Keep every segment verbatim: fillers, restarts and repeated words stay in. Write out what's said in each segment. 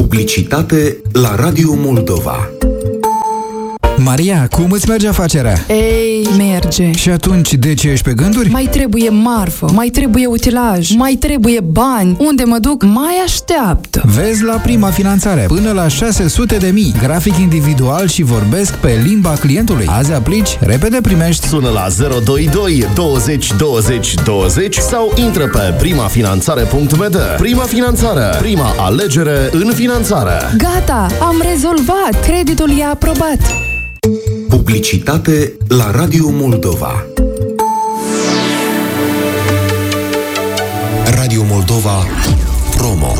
Publicitate la Radio Moldova. Maria, cum îți merge afacerea? Ei, merge. Și atunci, de ce ești pe gânduri? Mai trebuie marfă, mai trebuie utilaj, mai trebuie bani. Unde mă duc, mai așteaptă. Vezi la Prima Finanțare, până la șase sute de mii, grafic individual și vorbesc pe limba clientului. Azi aplici, repede primești. Sună la zero doi doi douăzeci douăzeci douăzeci sau intră pe prima finanțare punct m d. Prima Finanțare, prima alegere în finanțare. Gata, am rezolvat. Creditul e aprobat. Publicitate la Radio Moldova. Radio Moldova Promo.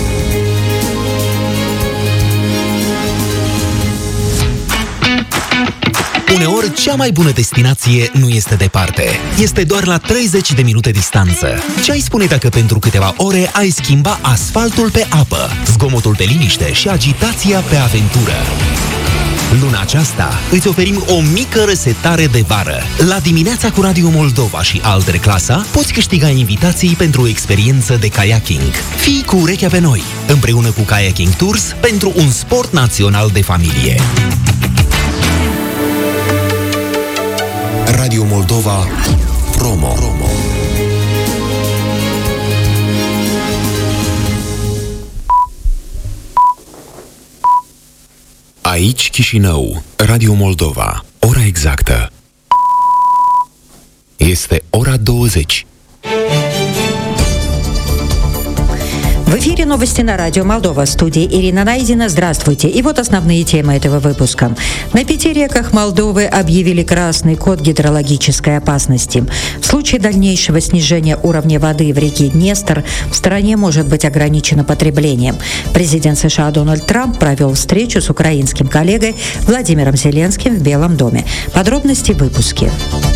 Uneori, cea mai bună destinație nu este departe. Este doar la treizeci de minute distanță. Ce ai spune dacă pentru câteva ore ai schimba asfaltul pe apă, zgomotul pe liniște și agitația pe aventură? Luna aceasta îți oferim o mică resetare de vară. La Dimineața cu Radio Moldova și Altere Clasa poți câștiga invitații pentru o experiență de kayaking. Fii cu urechea pe noi, împreună cu Kayaking Tours, pentru un sport național de familie. Radio Moldova Promo. Aici Chișinău, Radio Moldova. Ora exactă este ora douăzeci. В эфире новости на радио Молдова. В студии Ирина Найдина. Здравствуйте. И вот основные темы этого выпуска. На пяти реках Молдовы объявили красный код гидрологической опасности. В случае дальнейшего снижения уровня воды в реке Днестр в стране может быть ограничено потребление. Президент США Дональд Трамп провел встречу с украинским коллегой Владимиром Зеленским в Белом доме. Подробности в выпуске.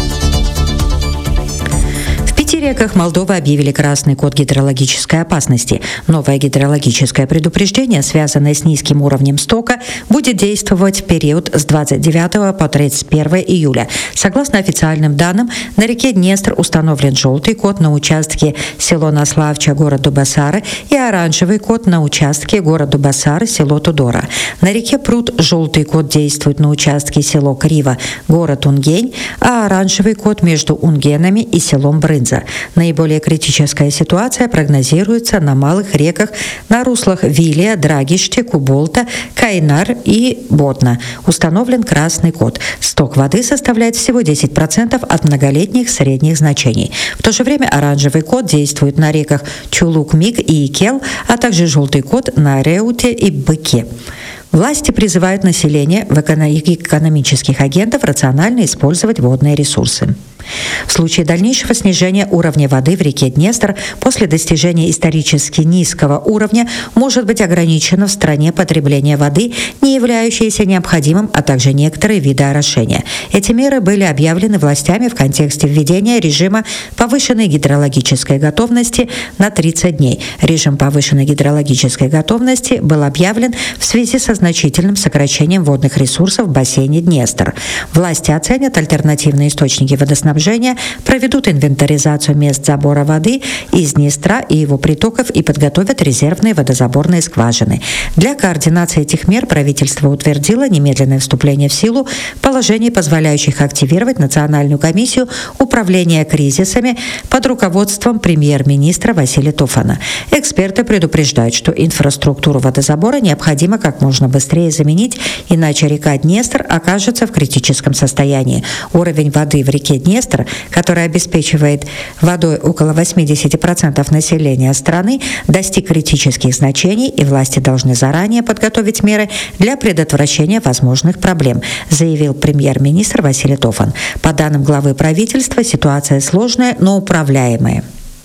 В пяти реках Молдовы объявили красный код гидрологической опасности. Новое гидрологическое предупреждение, связанное с низким уровнем стока, будет действовать в период с двадцать девятого по тридцать первое июля. Согласно официальным данным, на реке Днестр установлен желтый код на участке село Наславча, город Дубасары, и оранжевый код на участке город Дубасары, село Тудора. На реке Прут желтый код действует на участке село Криво, город Унгень, а оранжевый код между Унгенами и селом Брынза. Наиболее критическая ситуация прогнозируется на малых реках на руслах Вилия, Драгиште, Куболта, Кайнар и Ботна. Установлен красный код. Сток воды составляет всего десять процентов от многолетних средних значений. В то же время оранжевый код действует на реках Чулук, Миг и Икел, а также желтый код на Реуте и Быке. Власти призывают население в экономических агентов рационально использовать водные ресурсы. В случае дальнейшего снижения уровня воды в реке Днестр после достижения исторически низкого уровня может быть ограничено в стране потребление воды, не являющееся необходимым, а также некоторые виды орошения. Эти меры были объявлены властями в контексте введения режима повышенной гидрологической готовности на тридцать дней. Режим повышенной гидрологической готовности был объявлен в связи со значительным сокращением водных ресурсов в бассейне Днестр. Власти оценят альтернативные источники водоснабжения, проведут инвентаризацию мест забора воды из Днестра и его притоков и подготовят резервные водозаборные скважины. Для координации этих мер правительство утвердило немедленное вступление в силу положений, позволяющих активировать Национальную комиссию управления кризисами под руководством премьер-министра Василия Тофана. Эксперты предупреждают, что инфраструктуру водозабора необходимо как можно быстрее заменить, иначе река Днестр окажется в критическом состоянии. Уровень воды в реке Днестр, который обеспечивает водой около восемьдесят процентов населения страны, достиг критических значений, и власти должны заранее подготовить меры для предотвращения возможных проблем, заявил премьер-министр Василий Тофан. По данным главы правительства, ситуация сложная, но управляемая.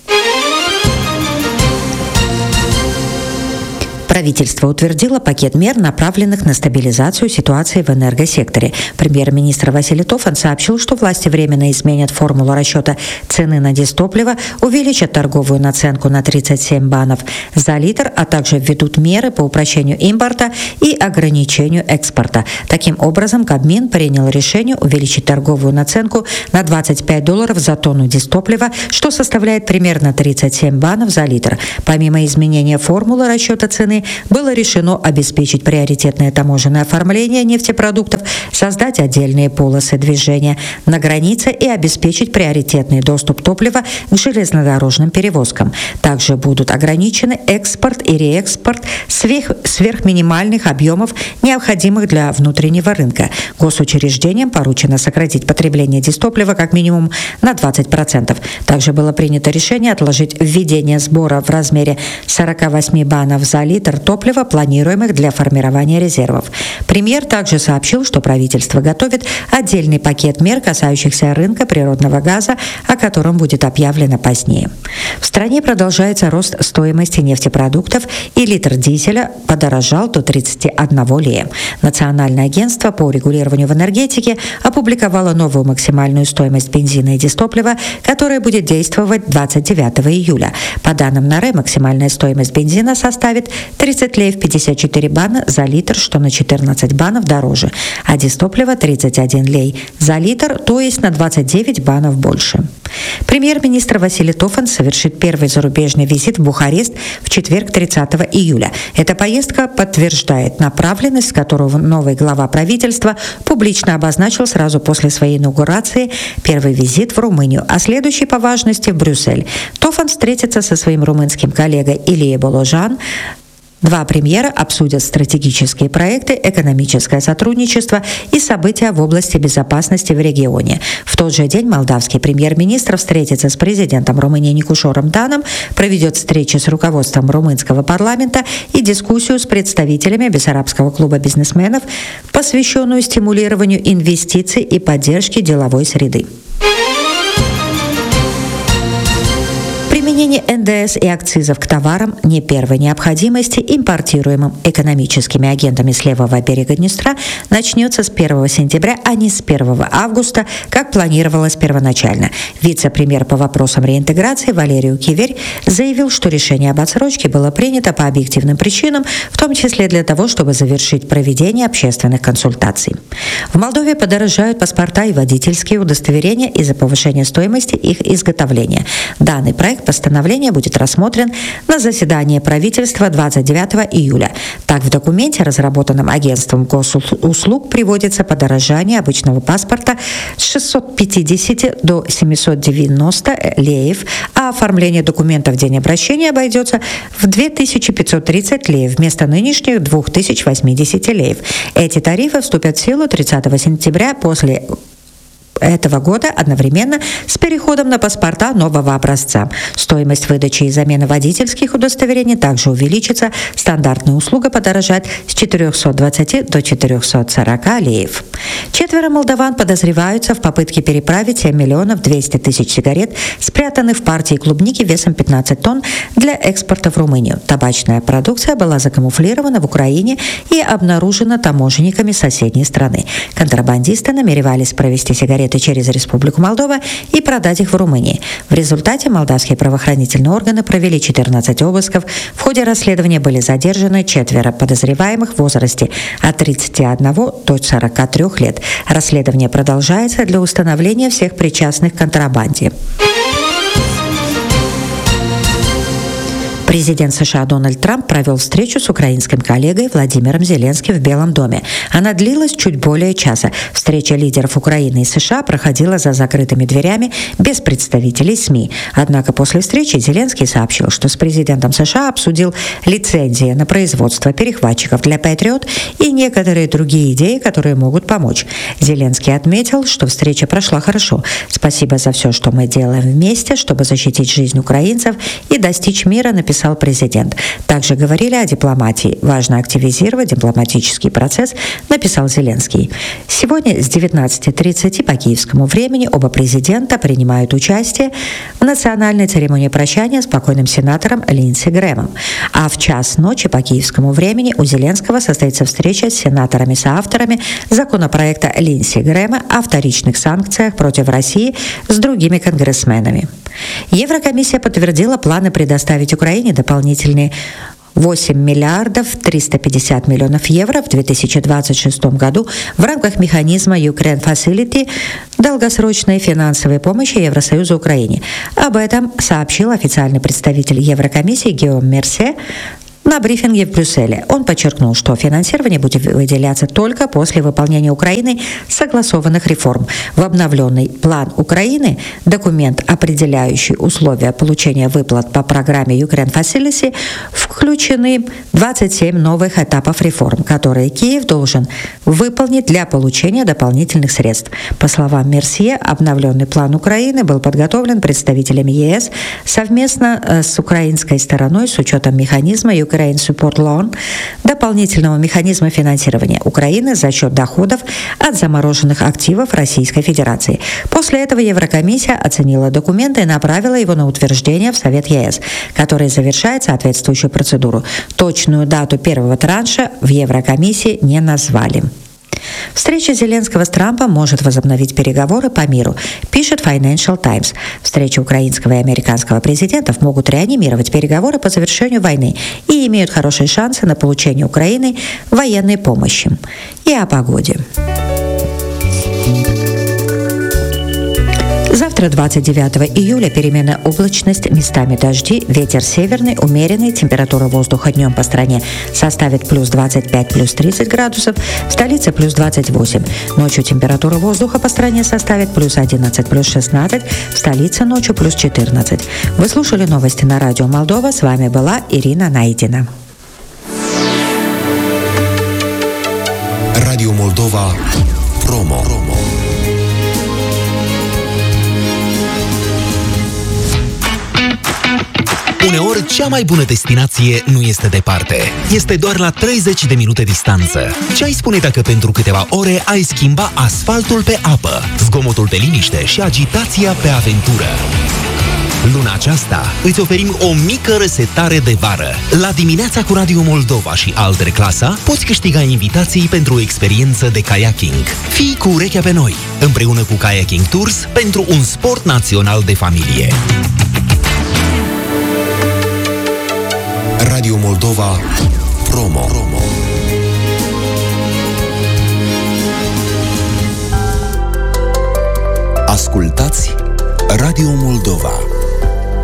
Правительство утвердило пакет мер, направленных на стабилизацию ситуации в энергосекторе. Премьер-министр Василий Тофан сообщил, что власти временно изменят формулу расчета цены на дизтопливо, увеличат торговую наценку на тридцать семь банов за литр, а также введут меры по упрощению импорта и ограничению экспорта. Таким образом, Кабмин принял решение увеличить торговую наценку на двадцать пять долларов за тонну дизтоплива, что составляет примерно тридцать семь банов за литр. Помимо изменения формулы расчета цены, было решено обеспечить приоритетное таможенное оформление нефтепродуктов, создать отдельные полосы движения на границе и обеспечить приоритетный доступ топлива к железнодорожным перевозкам. Также будут ограничены экспорт и реэкспорт сверх, сверхминимальных объемов, необходимых для внутреннего рынка. Госучреждениям поручено сократить потребление дистоплива как минимум на двадцать процентов. Также было принято решение отложить введение сбора в размере сорок восемь банов за литр топлива, планируемых для формирования резервов. Премьер также сообщил, что правительство готовит отдельный пакет мер, касающихся рынка природного газа, о котором будет объявлено позднее. В стране продолжается рост стоимости нефтепродуктов, и литр дизеля подорожал до тридцати одного лея. Национальное агентство по регулированию в энергетике опубликовало новую максимальную стоимость бензина и дистоплива, которая будет действовать двадцать девятого июля. По данным НАРЭ, максимальная стоимость бензина составит тридцать леев пятьдесят четыре бана за литр, что на четырнадцать банов дороже, а дистоплива тридцать один лей за литр, то есть на двадцать девять банов больше. Премьер-министр Василий Тофан совершит первый зарубежный визит в Бухарест в четверг, тридцатого июля. Эта поездка подтверждает направленность, которую новый глава правительства публично обозначил сразу после своей инаугурации, первый визит в Румынию, а следующий по важности в Брюссель. Тофан встретится со своим румынским коллегой Iliie Bolojan. Два премьера обсудят стратегические проекты, экономическое сотрудничество и события в области безопасности в регионе. В тот же день молдавский премьер-министр встретится с президентом Румынии Никушором Даном, проведет встречи с руководством румынского парламента и дискуссию с представителями Бессарабского клуба бизнесменов, посвященную стимулированию инвестиций и поддержке деловой среды. Применение эн дэ эс и акцизов к товарам не первой необходимости, импортируемым экономическими агентами с левого берега Днестра, начнется с первого сентября, а не с первого августа, как планировалось первоначально. Вице-премьер по вопросам реинтеграции Валерий Киверь заявил, что решение об отсрочке было принято по объективным причинам, в том числе для того, чтобы завершить проведение общественных консультаций. В Молдове подорожают паспорта и водительские удостоверения из-за повышения стоимости их изготовления. Данный проект постановления будет рассмотрен на заседании правительства двадцать девятого июля. Так, в документе, разработанном агентством госуслуг, приводится подорожание обычного паспорта с шестисот пятидесяти до семисот девяноста леев, а оформление документов в день обращения обойдется в две тысячи пятьсот тридцать леев вместо нынешних две тысячи восемьдесят леев. Эти тарифы вступят в силу тридцатого сентября после этого года одновременно с переходом на паспорта нового образца. Стоимость выдачи и замены водительских удостоверений также увеличится. Стандартная услуга подорожает с четырехсот двадцати до четырехсот сорока леев. Четверо молдаван подозреваются в попытке переправить семь миллионов двести тысяч сигарет, спрятанных в партии клубники весом пятнадцать тонн, для экспорта в Румынию. Табачная продукция была закамуфлирована в Украине и обнаружена таможенниками соседней страны. Контрабандисты намеревались провести сигареты через Республику Молдова и продать их в Румынии. В результате молдавские правоохранительные органы провели четырнадцать обысков. В ходе расследования были задержаны четверо подозреваемых в возрасте от тридцати одного до сорока трёх лет. Расследование продолжается для установления всех причастных к контрабанде. Президент США Дональд Трамп провел встречу с украинским коллегой Владимиром Зеленским в Белом доме. Она длилась чуть более часа. Встреча лидеров Украины и США проходила за закрытыми дверями без представителей СМИ. Однако после встречи Зеленский сообщил, что с президентом США обсудил лицензии на производство перехватчиков для Патриот и некоторые другие идеи, которые могут помочь. Зеленский отметил, что встреча прошла хорошо. «Спасибо за все, что мы делаем вместе, чтобы защитить жизнь украинцев и достичь мира», написал президент. Также говорили о дипломатии. Важно активизировать дипломатический процесс, написал Зеленский. Сегодня с девятнадцати тридцати по киевскому времени оба президента принимают участие в национальной церемонии прощания с покойным сенатором Линдси Грэмом. А в час ночи по киевскому времени у Зеленского состоится встреча с сенаторами-соавторами законопроекта Линдси Грэма о вторичных санкциях против России с другими конгрессменами. Еврокомиссия подтвердила планы предоставить Украине дополнительные восемь миллиардов триста пятьдесят миллионов евро в две тысячи двадцать шестом году в рамках механизма Ukraine Facility долгосрочной финансовой помощи Евросоюза Украине. Об этом сообщил официальный представитель Еврокомиссии Гийом Мерсе На брифинге в Брюсселе он подчеркнул, что финансирование будет выделяться только после выполнения Украиной согласованных реформ. В обновленный план Украины, документ, определяющий условия получения выплат по программе Ukraine Facility, включены двадцать семь новых этапов реформ, которые Киев должен выполнить для получения дополнительных средств. По словам Мерсье, обновленный план Украины был подготовлен представителями ЕС совместно с украинской стороной с учетом механизма Ukraine Support Loan, дополнительного механизма финансирования Украины за счет доходов от замороженных активов Российской Федерации. После этого Еврокомиссия оценила документы и направила его на утверждение в Совет ЕС, который завершает соответствующую процедуру. Точную дату первого транша в Еврокомиссии не назвали. Встреча Зеленского с Трампом может возобновить переговоры по миру, пишет Financial Times. Встречи украинского и американского президентов могут реанимировать переговоры по завершению войны и имеют хорошие шансы на получение Украины военной помощи. И о погоде. Завтра, двадцать девятого июля, переменная облачность, местами дожди, ветер северный, умеренный, температура воздуха днем по стране составит плюс двадцать пять, плюс тридцать градусов, в столице плюс двадцать восемь. Ночью температура воздуха по стране составит плюс одиннадцать, плюс шестнадцать, в столице ночью плюс четырнадцать. Вы слушали новости на радио Молдова, с вами была Ирина Найдина. Радио Молдова. Промо. Uneori, cea mai bună destinație nu este departe. Este doar la treizeci de minute distanță. Ce ai spune dacă pentru câteva ore ai schimba asfaltul pe apă, zgomotul pe liniște și agitația pe aventură? Luna aceasta îți oferim o mică resetare de vară. La Dimineața cu Radio Moldova și Altere Clasa poți câștiga invitații pentru o experiență de kayaking. Fii cu urechea pe noi, împreună cu Kayaking Tours, pentru un sport național de familie. Radio Moldova. Promo. Ascultați Radio Moldova.